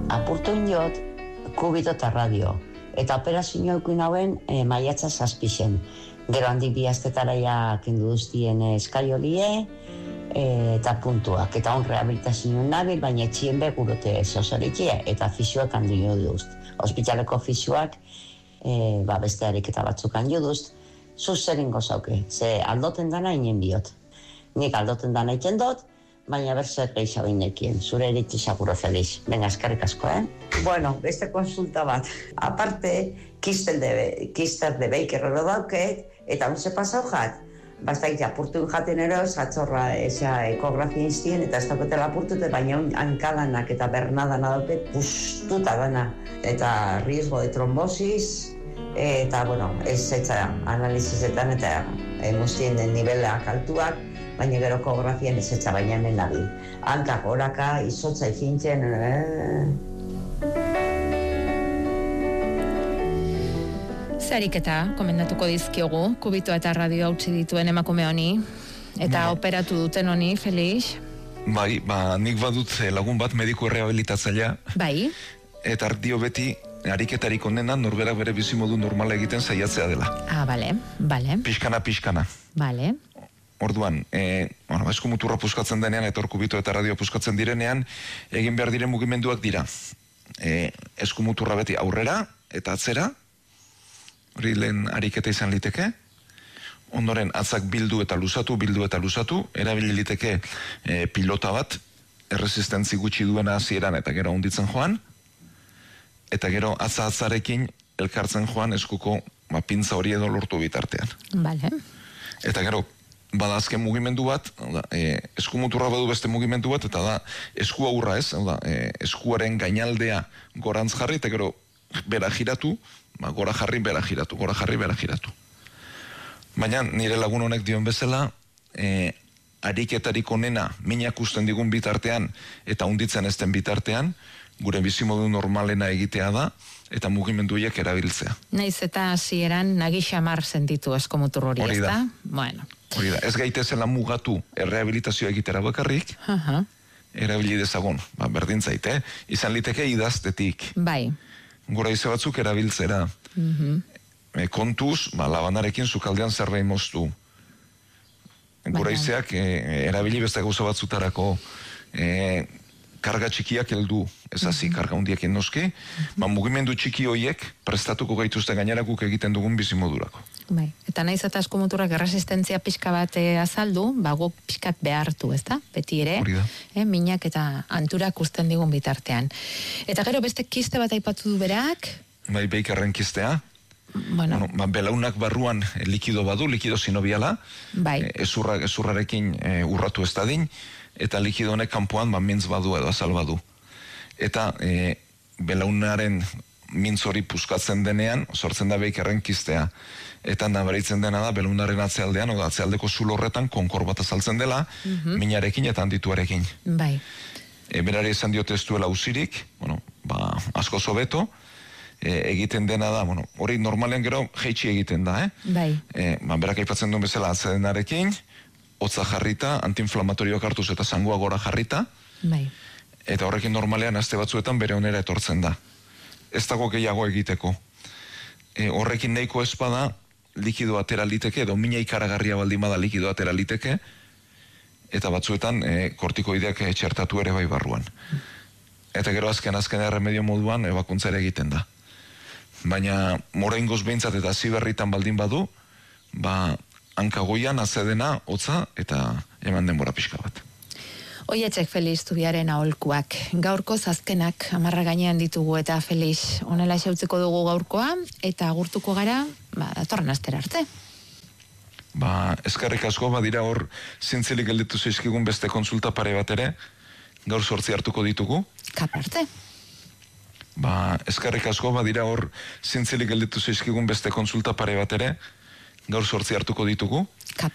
apurtu inot, kubito eta radio. Eta operazio eukin hauen maiatza 7. Gero handi bi astetara ja kendu duztien eskaiolie, eta puntuak. Eta on rehabilitazio nabil, baina etxien begurote zozarikia, eta fisioak handi duzt. Hospitaleko fisioak, beste ariketa batzuk handi duzt. Zuz zer ingo zauke, ze aldoten dana inen biot. Nik aldoten dana iten dut, baina berzer gehiago inekien. Zure eritzi seguro feliz. Venga, eskerrik asko, Bueno, beste konsulta bat. Aparte, kister de Baker dauket, eta onze pasau jat. Bastait apurtu jaten ero, zatzorra ekografia instien, eta ez dauketela apurtute, baina hankalanak eta bernadana dauket pustuta dana. Eta riesgo de trombosis, eta, bueno, ez etza analizizetan eta emozien den nivelak altuak, baina gero ekografien ez etza baina nenabil. Hankak horaka, izotza ifintzen, Zariketa komendatuko dizkiogu, kubitoa eta radio hautsi dituen emakume honi, eta operatu duten honi, Felix? Bai, nik badut lagun bat mediku errehabilitatzailea. Bai. Eta dio beti, ariketarik onena norberak bere bizimodu normala egiten saiatzea dela. Bale. Pixkana. Bale. Orduan, eskumuturra puskatzen denean, eta kubito eta radio puskatzen direnean, egin behar diren mugimenduak dira. Eskumuturra beti aurrera eta atzera, hori lehen ariketa izan liteke, ondoren atzak bildu eta luzatu, erabili liteke pilota bat, erresistentzi gutxi duena hasieran eta gero hunditzen joan, eta gero atzarekin elkartzen joan eskuko pintza hori edo lortu bitartean. Bale. Eta gero, bada azken mugimendu bat, eskumuturra badu beste mugimendu bat, eta da esku aurra ez, eskuaren gainaldea gorantz jarri, eta gero bera giratu, gora jarri, bera giratu. Baina nire lagun honek dion bezala, ariketarik onena minak usten digun bitartean eta hunditzen ez den bitartean, gure bizimodu normalena egitea da, eta mugimenduiek erabiltzea. Naiz eta hasieran nagi xamar sentitu eskomutur hori, ez da? Bueno. Hori da, ez gaitezela mugatu errehabilitazioa egitera bakarrik, erabili dezagun, berdin zaite, izan liteke idaztetik. Bai. Gora ize batzuk erabiltzera. Kontuz, labanarekin sukaldean zerbait moztu. Gora izeak erabili beste gauza batzutarako karga txikiak heldu, ez hazi karga hundiekin noski, mugimendu txiki hoiek prestatuko gaituzte gainerakuk egiten dugun bizimodurako. Bai, eta naiz eta eskomuturrak erresistentzia pixka bat azaldu, guk pixkat behartu, ez da? Beti ere, minak eta anturak usten digun bitartean. Eta gero beste kiste bat aipatu du berak? Bai, Bakerren kistea. Belaunak barruan likido badu, likido sinobiala, ezurrarekin urratu ez dadin, eta likido honek kanpoan mintz badu edo azal badu. Eta belaunaren mintz hori puskatzen denean, sortzen da Bakerren kistea. Eta nabaritzen dena da, belaunaren atzealdean, oda atzealdeko zulo horretan, konkor bat azaltzen dela, minarekin eta handituarekin. Bai. Berari esan diote ez duela usirik, asko zobeto, egiten dena da, hori normalean gero jeitsi egiten da, Bai. Berak aipatzen duen bezala atzedenarekin, hotza jarrita, antiinflamatorioak hartuz eta zangoa gora jarrita, bai. Eta horrekin normalean aste batzuetan bere onera etortzen da. Ez dago gehiago egiteko. Horrekin nahiko espada, likido atera liteke, edo mina ikaragarria baldin bada likido atera liteke, eta batzuetan kortikoideak txertatu ere bai barruan. Eta gero azken erremedio moduan ebakuntza ere egiten da. Baina moraingoz behintzat eta ziberritan baldin badu, hankagoian azedena, hotza eta eman denbora pixka bat. Oietxek Felix Zubiaren aholkuak. Gaurko azkenak 10 gainean ditugu eta Felix honela xautzeko dugu gaurkoa eta agurtuko gara, datorren astera arte. Eskerrik asko, badira hor zintzilik gelditu zaizkigun beste konsulta pare bat ere, gaur 8 hartuko ditugu. Kap arte. Eskerrik asko, badira hor zintzilik gelditu zaizkigun beste konsulta pare bat ere, gaur 8 hartuko ditugu. Kap